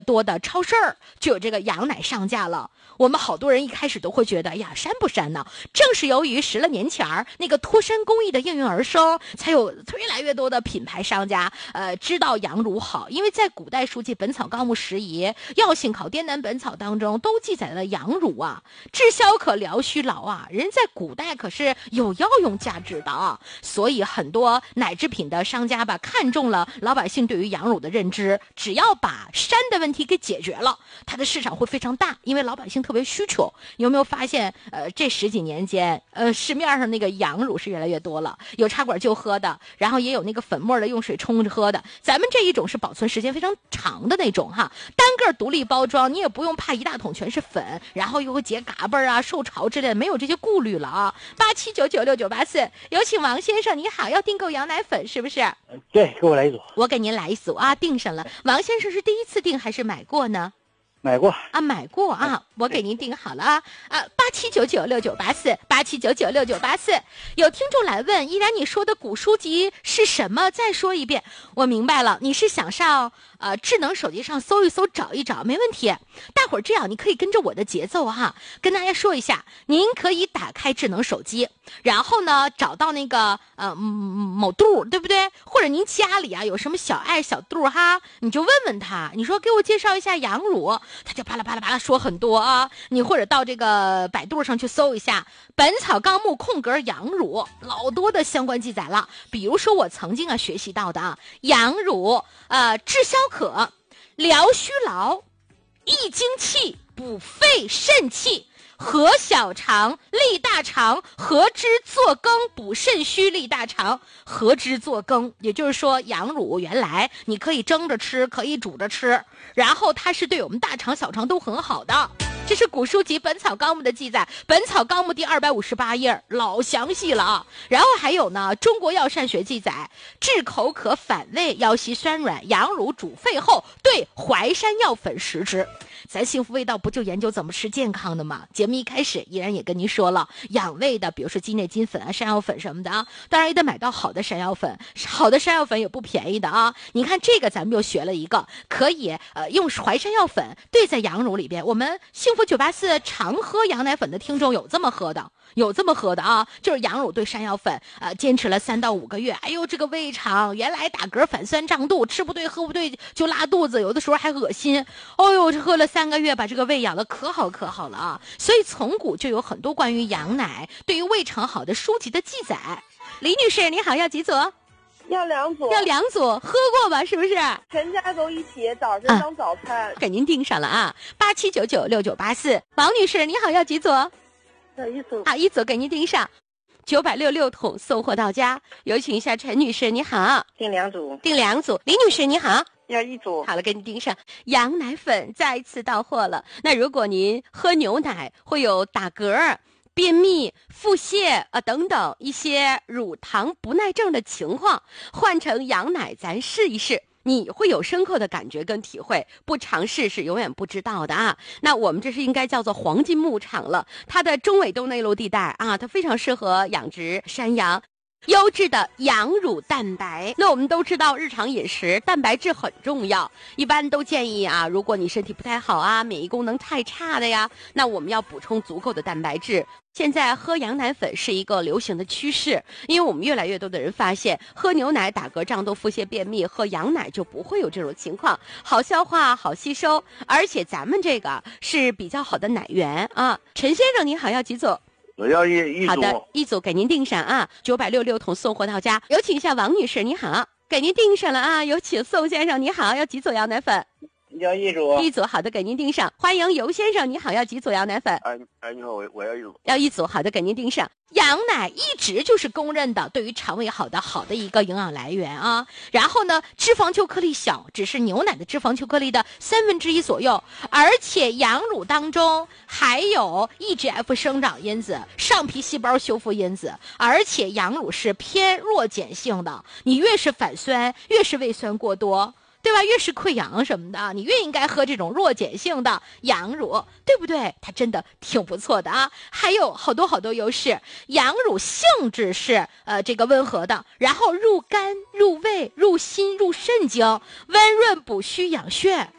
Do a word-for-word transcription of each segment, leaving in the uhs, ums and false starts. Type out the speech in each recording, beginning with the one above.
多的超市儿就有这个羊奶上架了。我们好多人一开始都会觉得，哎呀，膻不膻呢？正是由于十来年前儿那个脱膻工艺的应运而生，才有越来越多的品牌商家，呃，知道羊乳好。因为在古代书籍《本草纲目拾遗》《药性考滇南本草》当中都记载了羊乳啊，治消渴、疗虚劳啊，人在古代可是有药用价值的啊。所以很多奶制品的商家吧，看中了老百姓对于羊乳的认知，只要把膻的问题给解决了，它的市场会非常大，因为老百姓特别需求。有没有发现，呃，这十几年间，呃，市面上那个羊乳是越来越多了，有插管就喝的，然后也有那个粉末的用水冲着喝的。咱们这一种是保存时间非常长的那种哈，单个独立包装，你也不用怕一大桶全是粉，然后又会结嘎巴啊、受潮之类的，没有这些顾虑了啊。八七九九六九八四，有请王先生，你好，要订购羊奶粉是不是？ 对，给我来一组。 我给您来一组啊，订上了。王先生是第一次订还是买过呢？ 买过啊，买过啊，我给您订好了啊啊，八七九九六九八四，八七九九六九八四。有听众来问，依然你说的古书籍是什么？再说一遍。我明白了，你是想上呃智能手机上搜一搜，找一找，没问题。大伙儿这样，你可以跟着我的节奏哈，跟大家说一下，您可以打开智能手机，然后呢找到那个呃某度，对不对？或者您家里啊有什么小爱小度哈，你就问问他，你说给我介绍一下羊乳。他就啪啦啪啦啪啦说很多啊，你或者到这个百度上去搜一下《本草纲目》空格羊乳，老多的相关记载了。比如说我曾经啊学习到的啊，羊乳呃治消渴、疗虚劳、益精气、补肺肾气。和小肠利大肠，和之作羹，补肾虚利大肠，和之作羹。也就是说，羊乳原来你可以蒸着吃，可以煮着吃，然后它是对我们大肠小肠都很好的。这是古书籍《本草纲目》的记载，《本草纲目》第二百五十八页，老详细了啊。然后还有呢，《中国药膳学》记载，治口渴反胃、腰膝酸软，羊乳煮沸后兑淮山药粉食之。咱幸福味道不就研究怎么吃健康的吗？节目一开始依然也跟您说了，养胃的，比如说鸡内金粉啊、山药粉什么的啊，当然也得买到好的山药粉，好的山药粉也不便宜的啊。你看这个咱们又学了一个，可以呃用淮山药粉兑在羊乳里边。我们幸福九八四常喝羊奶粉的听众有这么喝的，有这么喝的啊，就是羊乳兑山药粉，呃，坚持了三到五个月，哎呦，这个胃肠原来打嗝反酸胀肚，吃不对喝不对就拉肚子，有的时候还恶心，哦呦，这喝了三个月把这个胃养得可好可好了啊！所以从古就有很多关于羊奶对于胃肠好的书籍的记载。李女士你好，要几组？ 要两组， 要两组，喝过吧？是不是？ 全家都一起，早上当早餐。 啊、给您订上了啊，八七九九六九八四。王女士你好，要几组？ 要一组。 好，一组给您订上，九百六六桶送货到家。有请一下陈女士，你好， 订两组。 订两组。李女士你好， 要一组。 好了，给你订上。羊奶粉再次到货了。那如果您喝牛奶会有打嗝、便秘、腹泻啊等等一些乳糖不耐症的情况，换成羊奶咱试一试，你会有深刻的感觉跟体会，不尝试是永远不知道的啊。那我们这是应该叫做黄金牧场了，它的中纬度内陆地带啊，它非常适合养殖山羊。优质的羊乳蛋白，那我们都知道日常饮食蛋白质很重要，一般都建议啊，如果你身体不太好啊，免疫功能太差的呀，那我们要补充足够的蛋白质。现在喝羊奶粉是一个流行的趋势，因为我们越来越多的人发现喝牛奶打嗝胀肚腹泻便秘，喝羊奶就不会有这种情况，好消化好吸收，而且咱们这个是比较好的奶源啊。陈先生你好，要几组？ 我要一一组。 好的，一组给您订上啊，九百六六桶送货到家。有请一下王女士，你好，给您订上了啊。有请宋先生，你好，要几组羊奶粉？ 要一组。 一组，好的，给您订上。欢迎尤先生，你好，要几组羊奶粉？ 哎哎，你好，我我要一组。 要一组，好的，给您订上。羊奶一直就是公认的对于肠胃好的好的一个营养来源啊。然后呢，脂肪球颗粒小，只是牛奶的脂肪球颗粒的三分之一左右，而且羊乳当中还有 E G F 生长因子、上皮细胞修复因子，而且羊乳是偏弱碱性的，你越是反酸，越是胃酸过多，对吧？越是溃疡什么的，你越应该喝这种弱碱性的羊乳，对不对？它真的挺不错的啊，还有好多好多优势。羊乳性质是呃这个温和的，然后入肝、入胃、入心、入肾经，温润补虚养血。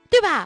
对吧？